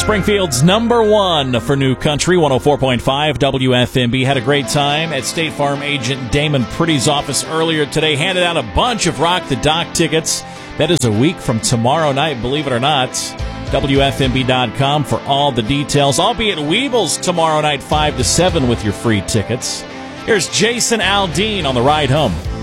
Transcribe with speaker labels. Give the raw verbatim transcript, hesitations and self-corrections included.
Speaker 1: Springfield's number one for New Country, one oh four point five W F M B. Had a great time at State Farm agent Damon Pretty's office earlier today. Handed out a bunch of Rock the Dock tickets. That is a week from tomorrow night, believe it or not. W F M B dot com for all the details. I'll be at Weebles tomorrow night, five to seven with your free tickets. Here's Jason Aldean on the ride home.